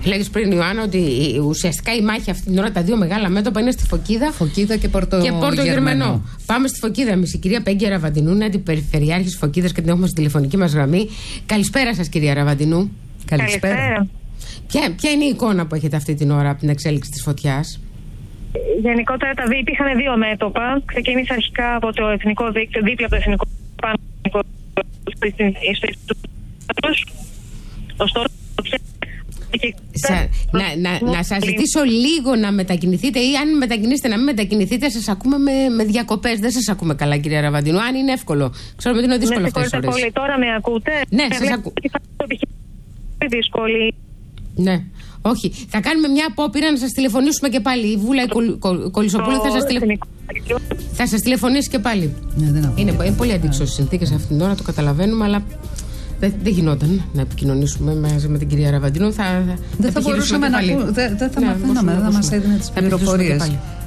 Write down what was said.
Λέγεις πριν, Ιωάννα, ότι ουσιαστικά η μάχη αυτή την ώρα, τα δύο μεγάλα μέτωπα είναι στη Φωκίδα. Φωκίδα και Πόρτο Γερμανό. Πάμε στη Φωκίδα εμείς. Η κυρία Πέγγι Αραβαντινού είναι αντιπεριφερειάρχης Φωκίδας και την έχουμε στη τηλεφωνική μας γραμμή. Καλησπέρα σας, κυρία Αραβαντινού. Καλησπέρα. Ποια είναι η εικόνα που έχετε αυτή την ώρα από την εξέλιξη της φωτιάς? Γενικότερα υπήρχαν δύο μέτωπα. Ξεκίνησε αρχικά από το εθνικό δίκτυο, δίπλα από το εθνικό να σας ζητήσω λίγο να μετακινηθείτε, ή αν μετακινήσετε να μην μετακινηθείτε. Σας ακούμε με διακοπές. Δεν σας ακούμε καλά, κυρία Αραβαντινού. Αν είναι εύκολο. Ξέρουμε ότι είναι δύσκολο αυτές τις ώρες. Πολύ. Τώρα με ακούτε? Ναι, σας ακούω. Δύσκολη. Ναι. Όχι. Θα κάνουμε μια απόπειρα να σας τηλεφωνήσουμε και πάλι. Η Βούλα Κολυσοπούλου θα σας τηλεφωνήσει και πάλι. Ναι, είναι πολύ αντίξωες συνθήκες αυτήν την ώρα, το καταλαβαίνουμε, αλλά δεν γινόταν να επικοινωνήσουμε μαζί με την κυρία Αραβαντινού. Δεν θα μπορούσαμε να. Δεν θα μαθαίναμε, δεν θα μας έδινε τις πληροφορίες.